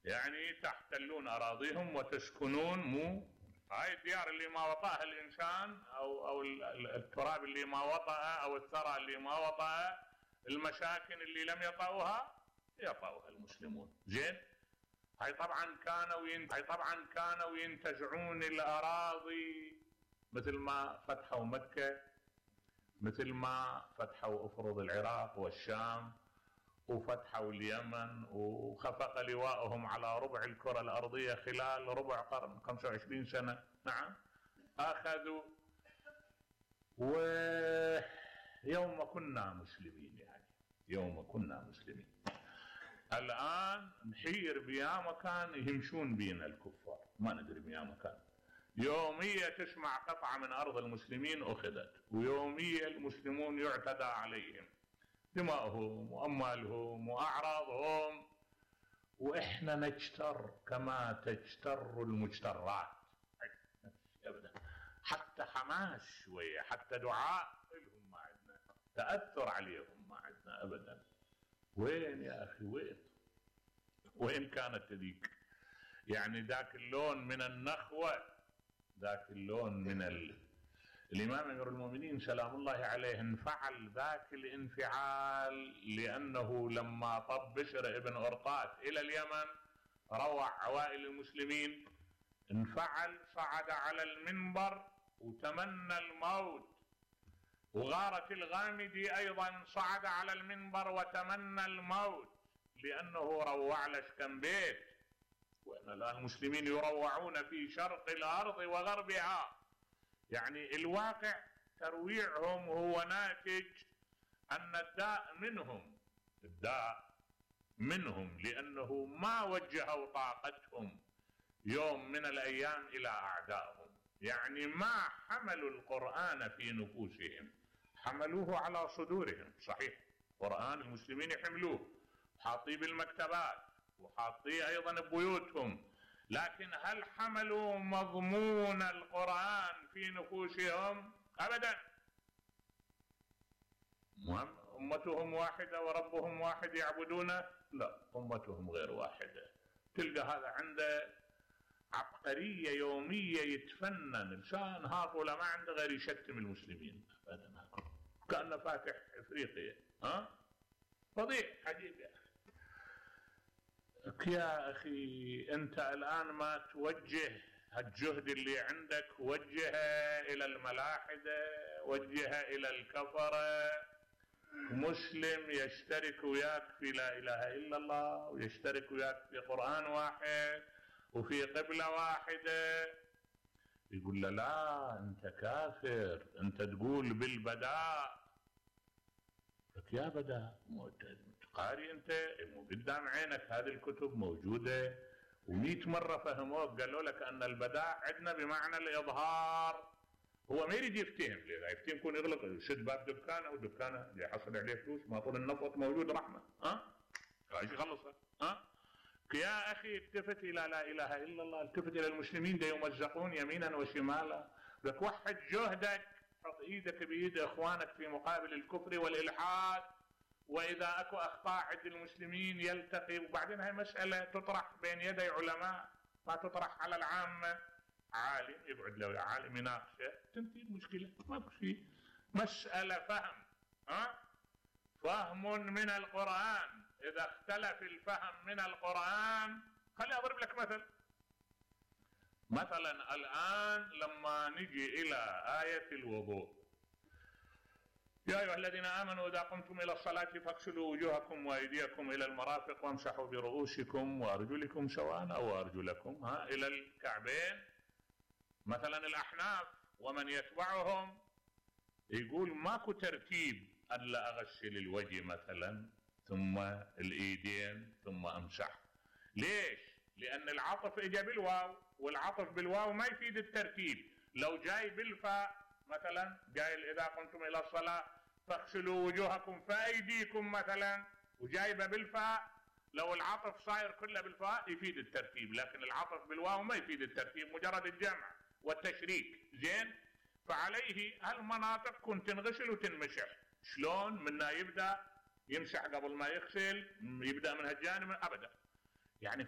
يعني تحتلون أراضيهم وتسكنون، مو هاي الديار اللي ما وطأها الإنسان أو التراب اللي ما وطأها أو الثرى اللي ما وطأها، المساكن اللي لم يطأوها المسلمون. زين، هاي طبعا كانوا ينتزعون الأراضي، مثل ما فتحوا مكة، مثل ما فتحوا أفرض العراق والشام، وفتحوا اليمن، وخفق لواءهم على ربع الكرة الأرضية خلال ربع قرن، 25 سنة. نعم، أخذوا. ويوم كنا مسلمين، يعني يوم كنا مسلمين. الآن نحير بيا مكان يمشون بينا الكفار، ما ندري بيا مكان. يومية تسمع قطعة من أرض المسلمين أخذت، ويومية المسلمون يعتدى عليهم، دماؤهم وأموالهم وأعراضهم، وإحنا نجتر كما تجتر المجترات. أبدا، حتى حماس شوية، حتى دعاء لهم ما عندنا، تأثر عليهم ما عندنا أبدا. وين يا أخي، وين كانت ذيك؟ يعني ذاك اللون من النخوة، ذاك اللون من الإمام أمير المؤمنين سلام الله عليه انفعل ذاك الانفعال، لأنه لما طب بشر ابن أرطاس إلى اليمن روع عوائل المسلمين، انفعل، صعد على المنبر وتمنى الموت. وغارة الغامدي أيضا صعد على المنبر وتمنى الموت، لأنه روع لش كم بيت. وإن الآن المسلمين يروعون في شرق الأرض وغربها. يعني الواقع ترويعهم هو ناتج أن الداء منهم، لأنه ما وجهوا طاقتهم يوم من الأيام إلى أعدائهم. يعني ما حملوا القرآن في نفوسهم، حملوه على صدورهم. صحيح، قرآن المسلمين يحملوه، حاطيه بالمكتبات وحاطيه أيضا ببيوتهم، لكن هل حملوا مضمون القرآن في نفوسهم؟ أبدا. أمتهم واحدة وربهم واحد يعبدونه؟ لا، أمتهم غير واحدة. تلقى هذا عنده عبقرية يومية، يتفنن إنسان هاطولة ما عنده غير يشتم المسلمين أبدا، كأنه فاتح إفريقيا. فظيع عجيب يا أخي. يا أخي أنت الآن ما توجه الجهد اللي عندك، وجهه إلى الملاحدة، وجهه إلى الكفرة. مسلم يشترك وياك في لا إله إلا الله، ويشترك وياك في قرآن واحد وفي قبلة واحدة، يقول له لا أنت كافر، أنت تقول بالبداء. لك يا بداء، قاري أنت، مو قدام عينك هذه الكتب موجودة، و100 مرة فهموك قالوا لك أن البداء عندنا بمعنى الإظهار. هو ما يريد يفتهم، لذا يفتهم يكون يغلق، يشد باب دكانه، ودكانه اللي يحصل عليه فلوس، ما طول النفط موجود رحمة. ايش يخلصها؟ يا أخي التفت إلى لا إله إلا الله، التفت إلى المسلمين دا يمزقون يمينا وشمالا. لك وحد جهدك، حط إيدك بإيد إخوانك في مقابل الكفر والإلحاد، وإذا أكو أخطاء عند المسلمين يلتقي. وبعدين هاي مسألة تطرح بين يدي علماء، ما تطرح على العامة. عالم يقعد له عالم يناقشه، تنتهي المشكلة، ما في مسألة فهم. فهم من القرآن. إذا اختلف الفهم من القرآن، خلي أضرب لك مثلا الآن لما نجي إلى آية الوضوء، يا أيها الذين آمنوا إذا قمتم إلى الصلاة فاغسلوا وجوهكم وأيديكم إلى المرافق وامسحوا برؤوسكم وأرجلكم سواء أو أرجلكم إلى الكعبين. مثلا الأحناف ومن يتبعهم يقول ماكو ترتيب، ألا أغسل الوجه مثلا ثم الإيدين ثم أمسح. ليش؟ لأن العطف إجا بالواو، والعطف بالواو ما يفيد الترتيب. لو جاي بالفاء مثلا، قايل إذا قمتم إلى الصلاة فاغسلوا وجوهكم فأيديكم مثلا، وجايبه بالفاء، لو العطف صاير كله بالفاء يفيد الترتيب، لكن العطف بالواو ما يفيد الترتيب، مجرد الجمع والتشريك. زين، فعليه هالمناطق كنت تنغسل وتنمسح. شلون؟ منا يبدأ يمسح قبل ما يغسل، يبدأ من هالجانب أبدا. يعني